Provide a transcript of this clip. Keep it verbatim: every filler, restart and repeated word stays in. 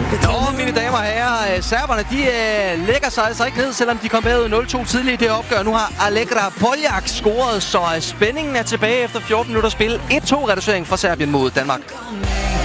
Nå, mine damer og herrer, serberne, de øh, lægger sig altså ikke ned, selvom de kom bagud nul to tidligt i det opgør. Nu har Allegra Poljak scoret, så spændingen er tilbage efter fjorten minutter spil. et to reducering fra Serbien mod Danmark.